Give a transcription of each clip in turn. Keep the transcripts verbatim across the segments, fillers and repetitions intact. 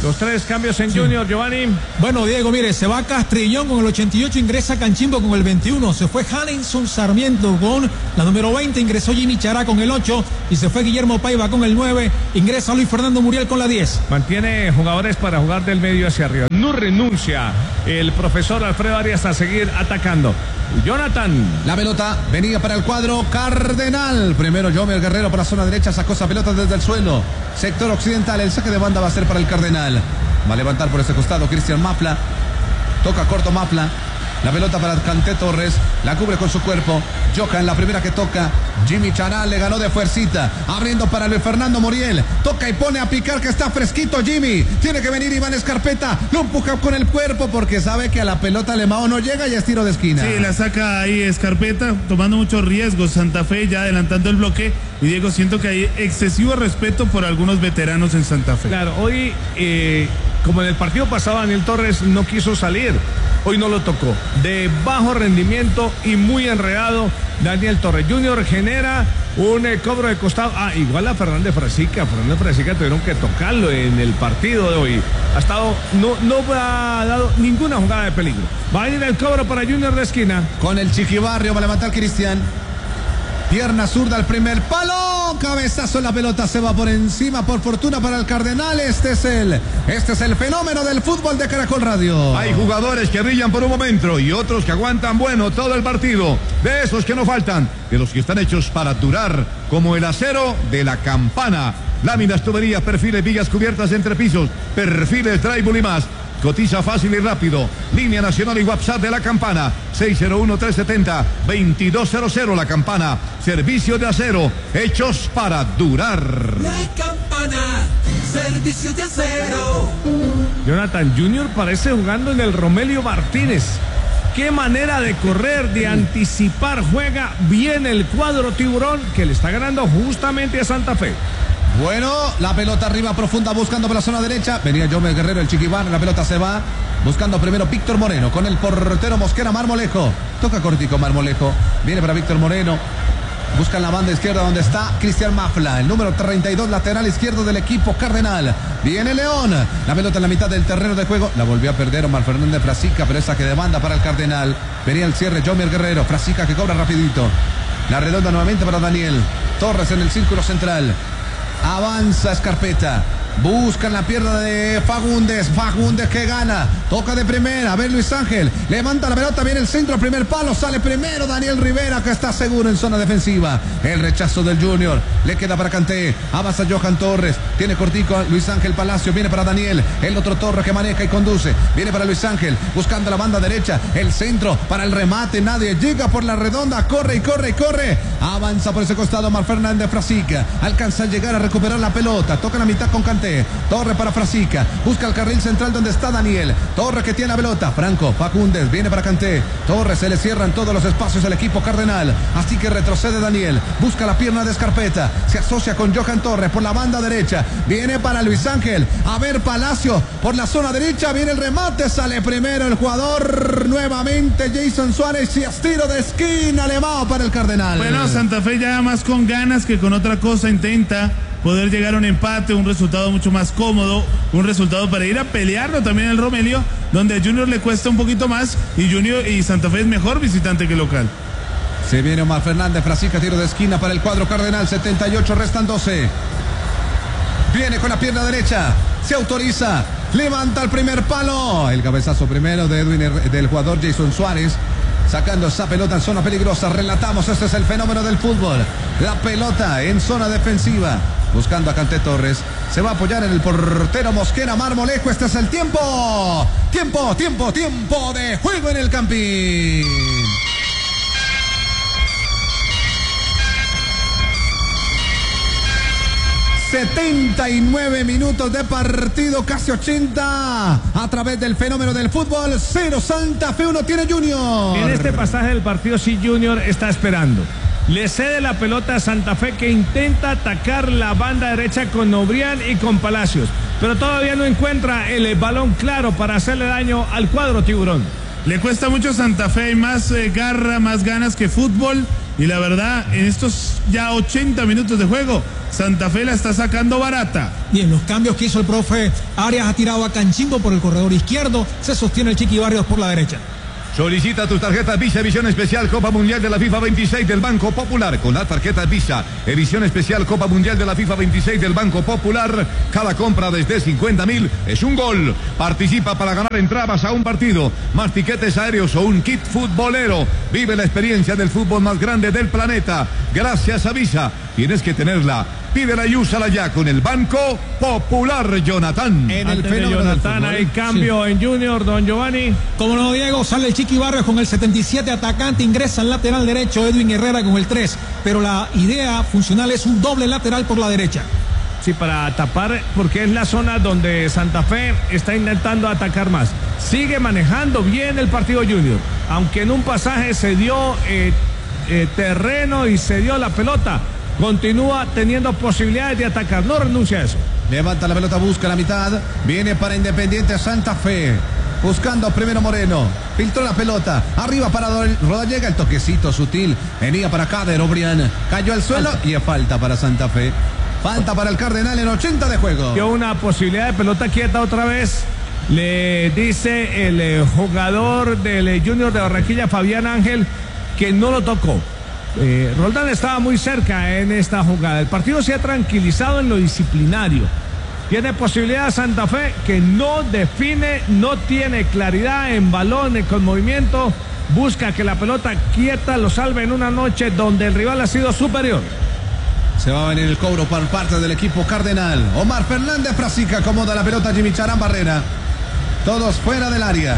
Los tres cambios en sí. Junior, Giovanni. Bueno, Diego, mire, se va Castrillón con el ochenta y ocho, ingresa Canchimbo con el veintiuno, se fue Hanenson Sarmiento con la número veinte, ingresó Jimmy Chará con el ocho y se fue Guillermo Paiva con el nueve, ingresa Luis Fernando Muriel con la diez. Mantiene jugadores para jugar del medio hacia arriba. No renuncia el profesor Alfredo Arias a seguir atacando. Jonathan. La pelota venía para el cuadro Cardenal. Primero Yomer Guerrero por la zona derecha, sacó esa pelota desde el suelo. Sector occidental, el saque de banda va a ser para el Cardenal. Va a levantar por ese costado Cristian Mafla. Toca corto Mafla. La pelota para Kanté Torres. La cubre con su cuerpo. Johan, la primera que toca. Jimmy Chará le ganó de fuercita. Abriendo para Luis Fernando Muriel. Toca y pone a picar, que está fresquito Jimmy. Tiene que venir Iván Escarpeta. Lo empuja con el cuerpo porque sabe que a la pelota Lemao no llega y es tiro de esquina. Sí, la saca ahí Escarpeta, tomando muchos riesgos. Santa Fe ya adelantando el bloque. Y Diego, siento que hay excesivo respeto por algunos veteranos en Santa Fe. Claro, hoy, eh, como en el partido pasado, Daniel Torres no quiso salir. Hoy no lo tocó. De bajo rendimiento y muy enredado Daniel Torres. Junior genera un eh, cobro de costado. Ah, igual a Fernández Frasica. Fernández Frasica tuvieron que tocarlo en el partido de hoy. Ha estado, no, no ha dado ninguna jugada de peligro. Va a ir el cobro para Junior de esquina. Con el Chiquibarrio va a levantar Cristian. Pierna zurda al primer palo, cabezazo en la pelota, se va por encima, por fortuna para el Cardenal. Este es el, este es el fenómeno del fútbol de Caracol Radio. Hay jugadores que brillan por un momento y otros que aguantan bueno todo el partido. De esos que no faltan, de los que están hechos para durar, como el acero de la Campana. Láminas, tuberías, perfiles, vigas cubiertas entre pisos, perfiles, tribal y más. Cotiza fácil y rápido. Línea nacional y WhatsApp de la Campana. seis cero uno, tres siete cero, dos dos cero cero. La Campana. Servicio de acero. Hechos para durar. La Campana. Servicio de acero. Jonathan, Junior parece jugando en el Romelio Martínez. Qué manera de correr, de anticipar. Juega bien el cuadro tiburón, que le está ganando justamente a Santa Fe. Bueno, la pelota arriba profunda buscando por la zona derecha. Venía Yomer Guerrero, el Chiquibán. La pelota se va buscando primero Víctor Moreno con el portero Mosquera Marmolejo. Toca cortico Marmolejo. Viene para Víctor Moreno. Busca en la banda izquierda donde está Cristian Mafla, el número treinta y dos, lateral izquierdo del equipo Cardenal. Viene León. La pelota en la mitad del terreno de juego. La volvió a perder Omar Fernández Frasica, pero esa que de banda para el Cardenal. Venía el cierre Yomer Guerrero. Frasica que cobra rapidito. La redonda nuevamente para Daniel Torres en el círculo central. Avanza Escarpeta. Busca en la pierna de Fagundes. Fagundes que gana. Toca de primera. A ver Luis Ángel. Levanta la pelota. Viene el centro. Primer palo. Sale primero Daniel Rivera, que está seguro en zona defensiva. El rechazo del Junior. Le queda para Kanté. Avanza Johan Torres. Tiene cortico a Luis Ángel Palacio. Viene para Daniel. El otro Torres que maneja y conduce. Viene para Luis Ángel. Buscando la banda derecha. El centro para el remate. Nadie llega por la redonda. Corre y corre y corre. Avanza por ese costado Omar Fernández Frasica. Alcanza a llegar a recuperar la pelota. Toca la mitad con Kanté. Torre para Frasica. Busca el carril central donde está Daniel. Torre que tiene la pelota. Franco Fagundes viene para Kanté. Torres, se le cierran todos los espacios al equipo Cardenal. Así que retrocede Daniel. Busca la pierna de Escarpeta. Se asocia con Johan Torres por la banda derecha. Viene para Luis Ángel. A ver Palacio por la zona derecha. Viene el remate. Sale primero el jugador. Nuevamente Jason Suárez. Y es tiro de esquina. Elevado para el Cardenal. Bueno, Santa Fe ya más con ganas que con otra cosa intenta poder llegar a un empate, un resultado mucho más cómodo, un resultado para ir a pelearlo también el Romelio, donde a Junior le cuesta un poquito más y Junior y Santa Fe es mejor visitante que local. Se viene Omar Fernández Frasica, tiro de esquina para el cuadro Cardenal, setenta y ocho, restan doce. Viene con la pierna derecha, se autoriza, levanta el primer palo, el cabezazo primero de Edwin, del jugador Jason Suárez. Sacando esa pelota en zona peligrosa. Relatamos, este es el fenómeno del fútbol. La pelota en zona defensiva. Buscando a Kanté Torres. Se va a apoyar en el portero Mosquera Marmolejo. Este es el tiempo. Tiempo, tiempo, tiempo de juego en el Campín. setenta y nueve minutos de partido, casi ochenta, a través del fenómeno del fútbol. Cero Santa Fe, uno tiene Junior. En este pasaje del partido sí Junior está esperando. Le cede la pelota a Santa Fe, que intenta atacar la banda derecha con Nobrián y con Palacios, pero todavía no encuentra el balón claro para hacerle daño al cuadro tiburón. Le cuesta mucho a Santa Fe, hay más eh, garra, más ganas que fútbol. Y la verdad, en estos ya ochenta minutos de juego, Santa Fe la está sacando barata. Bien, los cambios que hizo el profe Arias, ha tirado a Canchimbo por el corredor izquierdo, se sostiene el Chiqui Barrios por la derecha. Solicita tus tarjetas Visa Edición Especial Copa Mundial de la FIFA veintiséis del Banco Popular. Con las tarjetas Visa Edición Especial Copa Mundial de la FIFA veintiséis del Banco Popular, cada compra desde cincuenta mil es un gol. Participa para ganar entradas a un partido, más tiquetes aéreos o un kit futbolero. Vive la experiencia del fútbol más grande del planeta. Gracias a Visa. Tienes que tenerla. Pídela y úsala ya con el Banco Popular, Jonathan. En el fenómeno Jonathan, hay cambio sí. en Junior, don Giovanni. Como no, Diego, sale el Chiqui Barrios con el setenta y siete, atacante, ingresa al lateral derecho Edwin Herrera con el tres, pero la idea funcional es un doble lateral por la derecha. Sí, para tapar, porque es la zona donde Santa Fe está intentando atacar más. Sigue manejando bien el partido Junior, aunque en un pasaje se dio eh, eh, terreno y se dio la pelota. Continúa teniendo posibilidades de atacar, no renuncia a eso. Levanta la pelota, busca la mitad, viene para Independiente Santa Fe, buscando primero Moreno, filtró la pelota, arriba para Rodallega, el toquecito sutil, venía para Kader Obrián, cayó al suelo falta. Y es falta para Santa Fe, falta para el Cardenal en ochenta de juego. Dio una posibilidad de pelota quieta otra vez, le dice el eh, jugador del eh, Junior de Barranquilla, Fabián Ángel, que no lo tocó. Eh, Roldán estaba muy cerca en esta jugada. El partido se ha tranquilizado en lo disciplinario. Tiene posibilidad Santa Fe, que no define, no tiene claridad en balones con movimiento. Busca que la pelota quieta lo salve en una noche donde el rival ha sido superior. Se va a venir el cobro por parte del equipo Cardenal. Omar Fernández Frasica acomoda la pelota, Jimmy Charán Barrera. Todos fuera del área.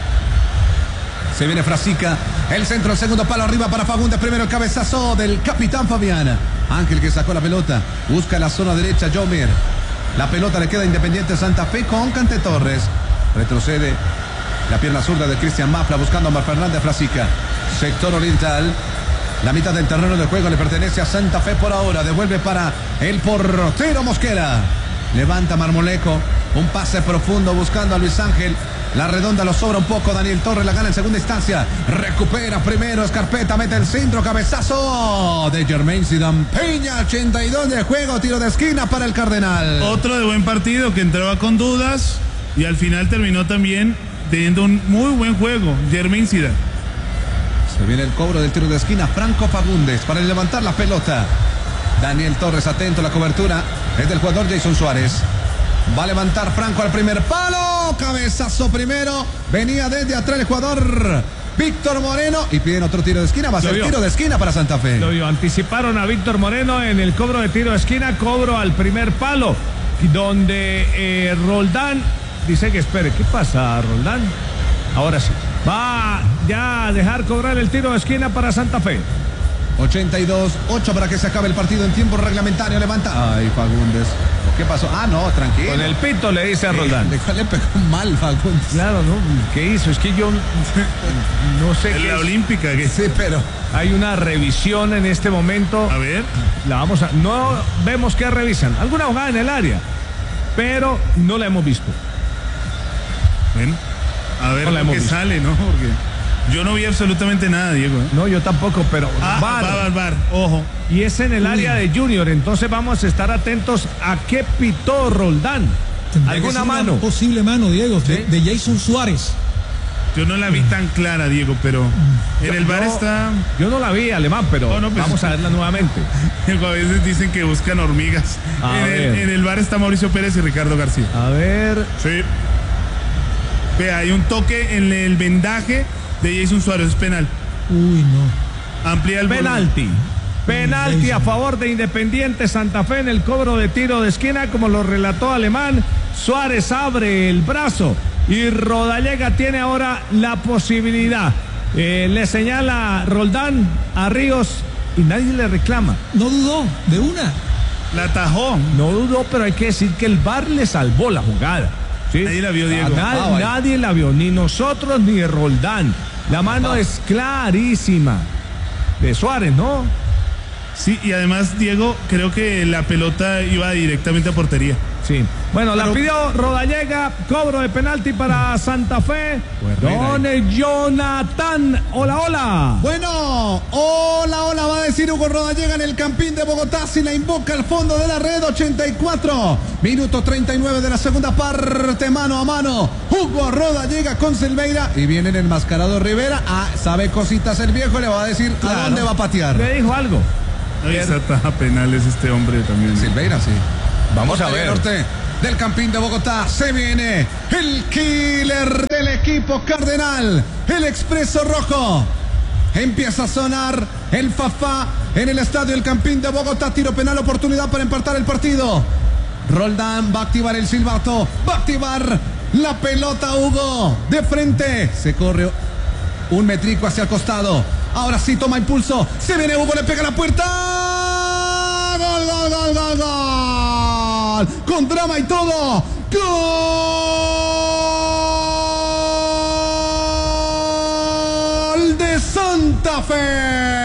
Se viene Frasica, el centro, el segundo palo arriba para Fagundes, primero el cabezazo del capitán Fabián. Ángel que sacó la pelota, busca la zona derecha Jomer. La pelota le queda Independiente Santa Fe con Cante Torres. Retrocede la pierna zurda de Cristian Mafla buscando a Omar Fernández Frasica. Sector oriental, la mitad del terreno de juego le pertenece a Santa Fe por ahora. Devuelve para el portero Mosquera. Levanta Marmolejo, un pase profundo buscando a Luis Ángel. La redonda lo sobra un poco, Daniel Torres la gana en segunda instancia. Recupera primero Escarpeta, mete el centro, cabezazo de Jermaine Zidane Peña, ochenta y dos de juego, tiro de esquina para el Cardenal. Otro de buen partido que entraba con dudas y al final terminó también teniendo un muy buen juego, Jermaine Zidane. Se viene el cobro del tiro de esquina, Franco Fagundes para levantar la pelota. Daniel Torres atento a la cobertura, es del jugador Jason Suárez. Va a levantar Franco al primer palo. Cabezazo primero. Venía desde atrás el jugador Víctor Moreno. Y piden otro tiro de esquina. Va a ser tiro de esquina para Santa Fe. Lo vio. Anticiparon a Víctor Moreno en el cobro de tiro de esquina. Cobro al primer palo. Donde eh, Roldán dice que espere. ¿Qué pasa, Roldán? Ahora sí. Va ya a dejar cobrar el tiro de esquina para Santa Fe. ochenta y dos, ocho para que se acabe el partido en tiempo reglamentario. Levanta. Ay, Fagundes. ¿Qué pasó? Ah, no, tranquilo. Con el pito le dice a Roldán. Eh, le pegó mal, Fagundes. Claro, ¿no? ¿Qué hizo? Es que yo no sé. En qué la es. olímpica, que sí, pero hay una revisión en este momento. A ver. La vamos a. No vemos que revisan. Alguna jugada en el área, pero no la hemos visto. Bueno, a ver no lo que visto. sale, ¿no? Porque yo no vi absolutamente nada, Diego. ¿eh? No, yo tampoco, pero ah, bar. Va, bar, bar, ojo. Y es en el área de Junior, entonces vamos a estar atentos a qué pitó Roldán. ¿Alguna mano? Una posible mano, Diego, ¿sí? de, de Jason Suárez. Yo no la vi tan clara, Diego, pero en yo, el bar yo, está... Yo no la vi, Alemán, pero oh, no, pues, vamos a verla nuevamente. A veces dicen que buscan hormigas. A en, ver. El, en el bar está Mauricio Pérez y Ricardo García. A ver. Sí. Vea, hay un toque en el vendaje de Jason Suárez, es penal. Uy, no. Amplía el penalti. Penalti a favor de Independiente Santa Fe en el cobro de tiro de esquina, como lo relató Alemán. Suárez abre el brazo y Rodallega tiene ahora la posibilidad. Eh, le señala Roldán a Ríos y nadie le reclama. No dudó, de una. La atajó. No dudó, pero hay que decir que el V A R le salvó la jugada. ¿Sí? Nadie la vio, Diego. Nadie, nadie la vio, ni nosotros ni Roldán. La mano es clarísima de Suárez, ¿no? Sí, y además, Diego, creo que la pelota iba directamente a portería. Sí. Bueno, Pero, la pidió Rodallega, cobro de penalti para Santa Fe. Don Jonathan, hola, hola. Bueno, hola, hola, va a decir Hugo Rodallega en el Campín de Bogotá, si la invoca al fondo de la red. Ochenta y cuatro, minuto treinta y nueve de la segunda parte, mano a mano. Hugo Rodallega con Silveira y viene el enmascarado Rivera. Ah, sabe cositas el viejo, le va a decir Claro. a dónde va a patear. Le dijo algo. Ahí está a penales este hombre también. Silveira, sí. Vamos a Norte ver. Norte del Campín de Bogotá se viene el killer del equipo cardenal, el Expreso Rojo. Empieza a sonar el Fafá en el estadio El Campín de Bogotá. Tiro penal, oportunidad para empatar el partido. Roldán va a activar el silbato, va a activar la pelota. Hugo de frente, se corre un metrico hacia el costado. Ahora sí toma impulso, se viene Hugo, le pega a la puerta. Gol, gol, gol, gol, gol. Con drama y todo. Gol de Santa Fe.